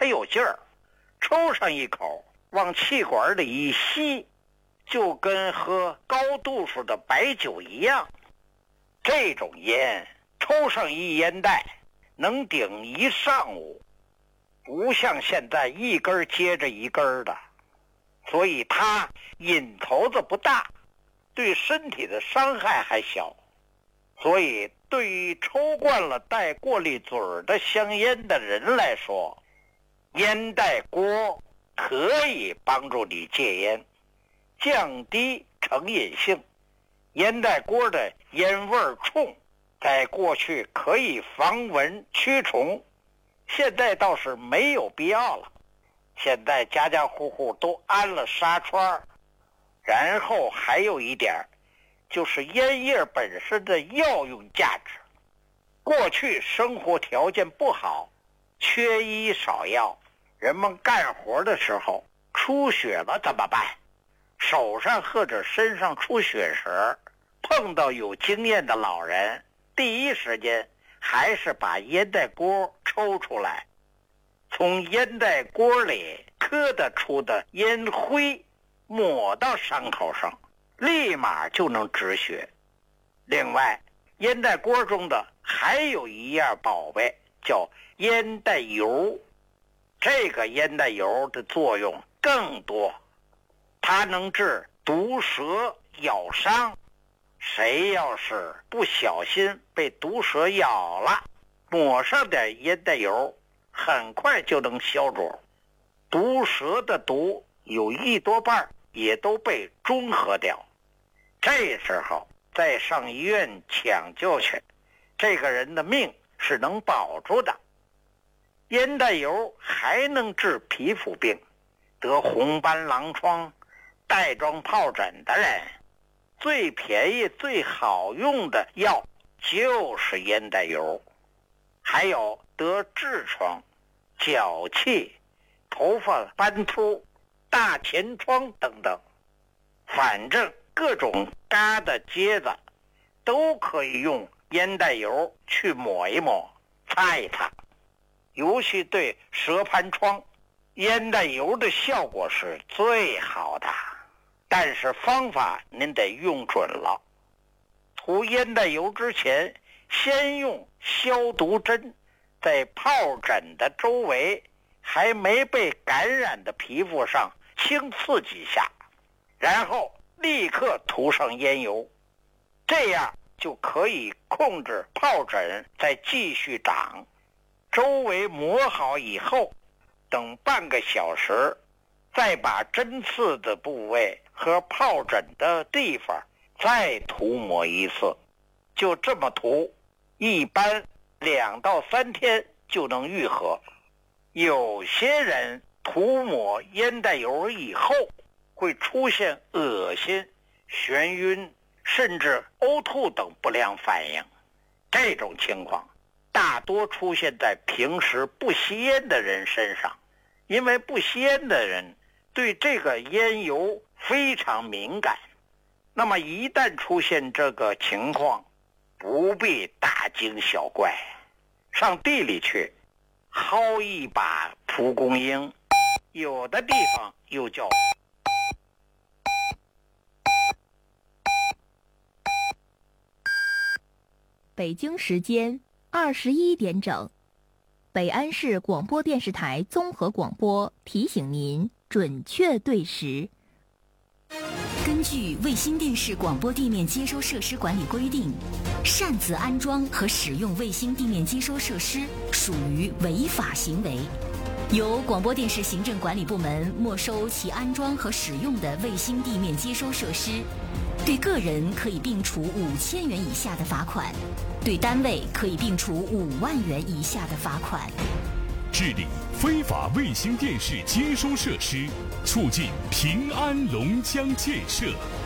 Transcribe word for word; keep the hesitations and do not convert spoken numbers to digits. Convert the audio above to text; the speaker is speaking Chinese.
有劲儿，抽上一口，往气管里一吸，就跟喝高度数的白酒一样。这种烟抽上一烟袋能顶一上午，不像现在一根接着一根的，所以它瘾头子不大，对身体的伤害还小。所以对于抽惯了带过滤嘴的香烟的人来说，烟袋锅可以帮助你戒烟，降低成瘾性。烟袋锅的烟味冲，在过去可以防蚊驱虫，现在倒是没有必要了。现在家家户户都安了纱窗。然后还有一点，就是烟叶本身的药用价值。过去生活条件不好，缺医少药，人们干活的时候出血了怎么办？手上或者身上出血时，碰到有经验的老人，第一时间还是把烟袋锅抽出来，从烟袋锅里磕得出的烟灰抹到伤口上，立马就能止血。另外，烟袋锅中的还有一样宝贝，叫烟袋油。这个烟袋油的作用更多，它能治毒蛇咬伤。谁要是不小心被毒蛇咬了，抹上点烟袋油，很快就能消肿。毒蛇的毒有一多半也都被中和掉。这时候再上医院抢救去，这个人的命是能保住的。烟袋油还能治皮肤病，得红斑狼疮、带状疱疹的人，最便宜最好用的药就是烟袋油。还有得痔疮、脚气、头发斑秃、大前疮等等，反正各种疙瘩疖子都可以用烟袋油去抹一抹，擦一擦。尤其对蛇盘疮，烟袋油的效果是最好的，但是方法您得用准了。涂烟袋油之前，先用消毒针在疱疹的周围还没被感染的皮肤上轻刺几下，然后立刻涂上烟油，这样就可以控制疱疹再继续长。周围磨好以后，等半个小时，再把针刺的部位和疱疹的地方再涂抹一次。就这么涂，一般两到三天就能愈合。有些人涂抹烟袋油以后会出现恶心、眩晕，甚至呕吐等不良反应。这种情况大多出现在平时不吸烟的人身上，因为不吸烟的人对这个烟油非常敏感。那么一旦出现这个情况，不必大惊小怪，上地里去薅一把蒲公英，有的地方又叫北京时间二十一点整，北安市广播电视台综合广播提醒您准确对时。 根据卫星电视广播地面接收设施管理规定，擅自安装和使用卫星地面接收设施属于违法行为，由广播电视行政管理部门没收其安装和使用的卫星地面接收设施，对个人可以并处五千元以下的罚款，对单位可以并处五万元以下的罚款。 治理非法卫星电视接收设施，促进平安龙江建设。